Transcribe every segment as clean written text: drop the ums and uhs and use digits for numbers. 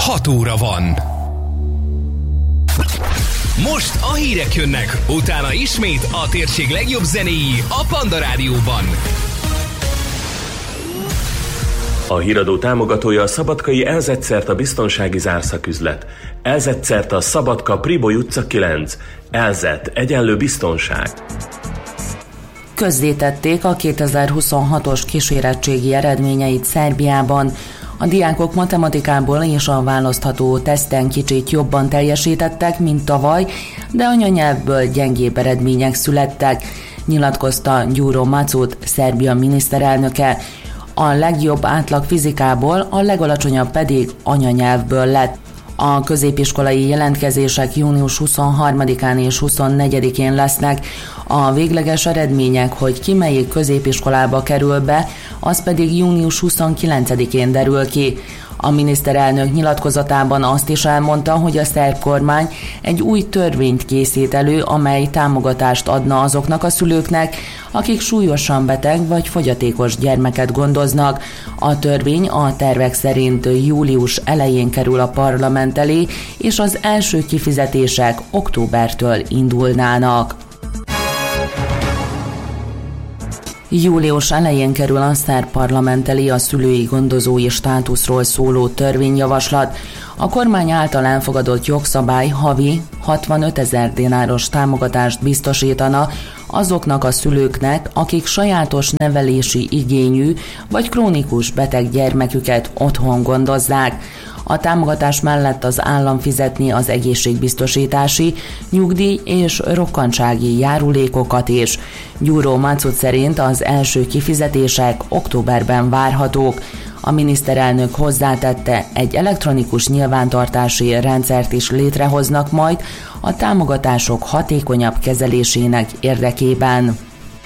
6 óra van. Most a hírek jönnek, utána ismét a térség legjobb zenéi a Panda Rádióban. A híradó támogatója a szabadkai Elzett-Szerta biztonsági zárszaküzlet. Elzett-Szerta Szabadka Priboly utca 9. Elzett egyenlő biztonság. Közzétették a 2026-os kísérettségi eredményeit Szerbiában. A diákok matematikából és a választható teszten kicsit jobban teljesítettek, mint tavaly, de anyanyelvből gyengébb eredmények születtek, nyilatkozta Gyuro Macut, Szerbia miniszterelnöke. A legjobb átlag fizikából, a legalacsonyabb pedig anyanyelvből lett. A középiskolai jelentkezések június 23-án és 24-én lesznek. A végleges eredmények, hogy ki melyik középiskolába kerül be, az pedig június 29-én derül ki. A miniszterelnök nyilatkozatában azt is elmondta, hogy a szerb kormány egy új törvényt készít elő, amely támogatást adna azoknak a szülőknek, akik súlyosan beteg vagy fogyatékos gyermeket gondoznak. A törvény a tervek szerint július elején kerül a parlament elé, és az első kifizetések októbertől indulnának. Július elején kerül a szerb parlament elé a szülői gondozói státuszról szóló törvényjavaslat. A kormány által elfogadott jogszabály havi 65 000 dináros támogatást biztosítana azoknak a szülőknek, akik sajátos nevelési igényű vagy krónikus beteg gyermeküket otthon gondozzák. A támogatás mellett az állam fizetni az egészségbiztosítási, nyugdíj és rokkantsági járulékokat is. Gyuro Macut szerint az első kifizetések októberben várhatók. A miniszterelnök hozzátette, egy elektronikus nyilvántartási rendszert is létrehoznak majd a támogatások hatékonyabb kezelésének érdekében.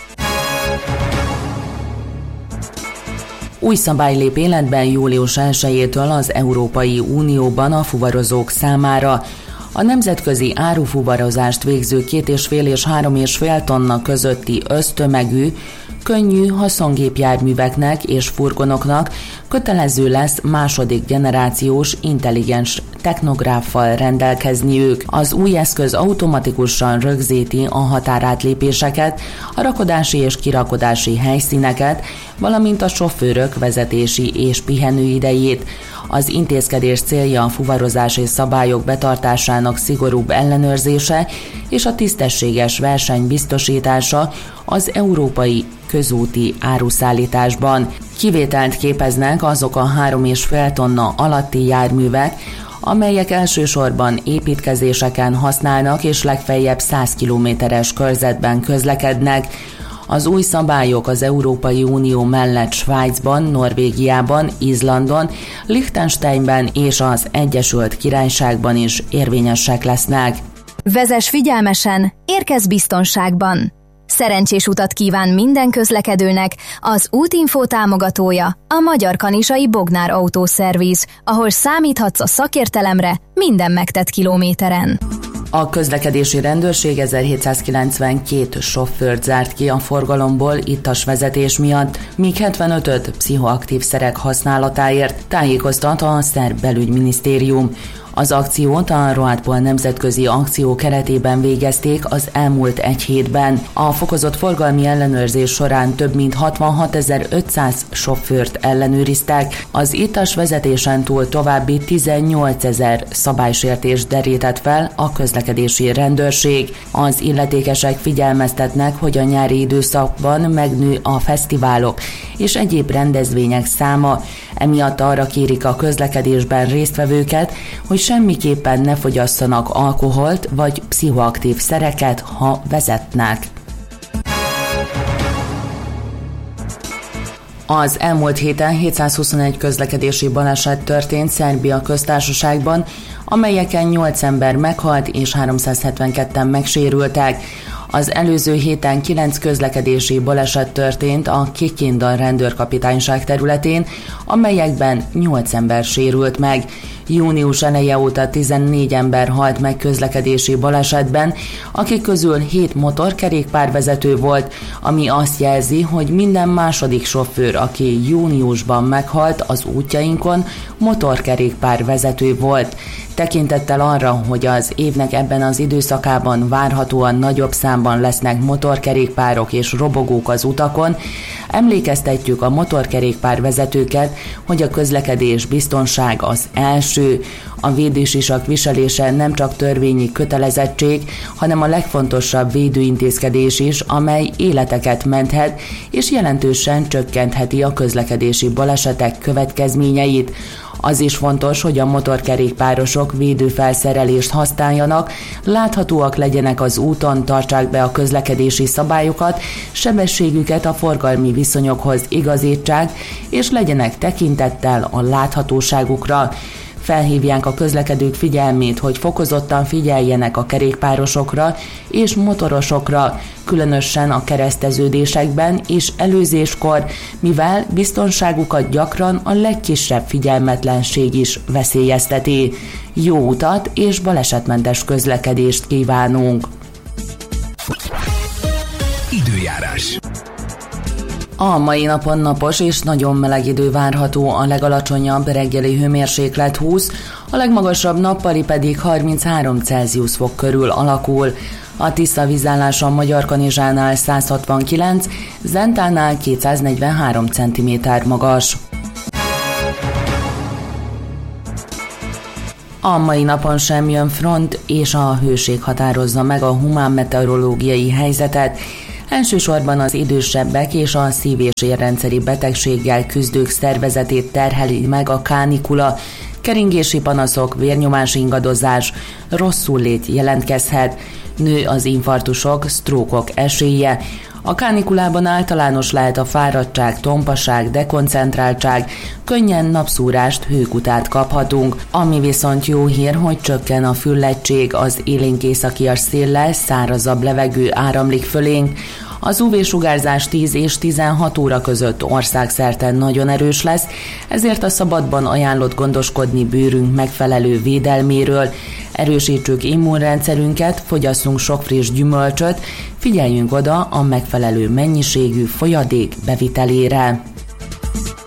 Új szabály lép életben július 1-től az Európai Unióban a fuvarozók számára. A nemzetközi árufuvarozást végző 2,5 és 3,5 tonna közötti össztömegű, könnyű haszongépjárműveknek és furgonoknak kötelező lesz második generációs intelligens technográffal rendelkezniük. Az új eszköz automatikusan rögzíti a határátlépéseket, a rakodási és kirakodási helyszíneket, valamint a sofőrök vezetési és pihenőidejét. Az intézkedés célja a fuvarozási szabályok betartásának szigorúbb ellenőrzése és a tisztességes verseny biztosítása az európai közúti áruszállításban. Kivételt képeznek azok a 3,5 tonna alatti járművek, amelyek elsősorban építkezéseken használnak és legfeljebb 100 kilométeres körzetben közlekednek. Az új szabályok az Európai Unió mellett Svájcban, Norvégiában, Izlandon, Liechtensteinben és az Egyesült Királyságban is érvényesek lesznek. Vezess figyelmesen, érkezz biztonságban! Szerencsés utat kíván minden közlekedőnek az Útinfo támogatója, a Magyar Kanizsai Bognár Autószerviz, ahol számíthatsz a szakértelemre minden megtett kilométeren. A közlekedési rendőrség 1792 sofőrt zárt ki a forgalomból ittas vezetés miatt, míg 75-öt pszichoaktív szerek használatáért, tájékoztat a szerb belügyminisztérium. Az akciót a Roadpol nemzetközi akció keretében végezték az elmúlt egy hétben. A fokozott forgalmi ellenőrzés során több mint 66.500 sofőrt ellenőriztek. Az ittas vezetésen túl további 18.000 szabálysértést derített fel a közlekedési rendőrség. Az illetékesek figyelmeztetnek, hogy a nyári időszakban megnő a fesztiválok és egyéb rendezvények száma. Emiatt arra kérik a közlekedésben résztvevőket, hogy semmiképpen ne fogyasszanak alkoholt vagy pszichoaktív szereket, ha vezetnek. Az elmúlt héten 721 közlekedési baleset történt Szerbia köztársaságban, amelyeken 8 ember meghalt és 372-en megsérültek. Az előző héten 9 közlekedési baleset történt a Kikinda rendőrkapitányság területén, amelyekben 8 ember sérült meg. Június eleje óta 14 ember halt meg közlekedési balesetben, akik közül 7 motorkerékpárvezető volt, ami azt jelzi, hogy minden második sofőr, aki júniusban meghalt az útjainkon, motorkerékpárvezető volt. Tekintettel arra, hogy az évnek ebben az időszakában várhatóan nagyobb számban lesznek motorkerékpárok és robogók az utakon, emlékeztetjük a motorkerékpárvezetőket, hogy a közlekedés biztonság az első. A védősisak viselése nem csak törvényi kötelezettség, hanem a legfontosabb védőintézkedés is, amely életeket menthet és jelentősen csökkentheti a közlekedési balesetek következményeit. Az is fontos, hogy a motorkerékpárosok védőfelszerelést használjanak, láthatóak legyenek az úton, tartsák be a közlekedési szabályokat, sebességüket a forgalmi viszonyokhoz igazítsák, és legyenek tekintettel a láthatóságukra. Felhívják a közlekedők figyelmét, hogy fokozottan figyeljenek a kerékpárosokra és motorosokra, különösen a kereszteződésekben és előzéskor, mivel biztonságukat gyakran a legkisebb figyelmetlenség is veszélyezteti. Jó utat és balesetmentes közlekedést kívánunk! Időjárás. A mai napon napos és nagyon meleg idő várható, a legalacsonyabb reggeli hőmérséklet 20, a legmagasabb nappali pedig 33 Celsius fok körül alakul. A tiszta vízállás a Magyarkanizsánál 169, Zentánál 243 cm magas. A mai napon sem jön front, és a hőség határozza meg a humán meteorológiai helyzetet. Elsősorban az idősebbek és a szív- és érrendszeri betegséggel küzdők szervezetét terheli meg a kánikula, keringési panaszok, vérnyomás ingadozás, rosszullét jelentkezhet, nő az infarktusok, sztrókok esélye. A kánikulában általános lehet a fáradtság, tompaság, dekoncentráltság, könnyen napszúrást, hőkutát kaphatunk, ami viszont jó hír, hogy csökken a füllettség, az élénk északias széllel szárazabb levegő áramlik fölénk. Az UV-sugárzás 10 és 16 óra között országszerte nagyon erős lesz, ezért a szabadban ajánlott gondoskodni bőrünk megfelelő védelméről. Erősítsük immunrendszerünket, fogyasszunk sok friss gyümölcsöt, figyeljünk oda a megfelelő mennyiségű folyadék bevitelére.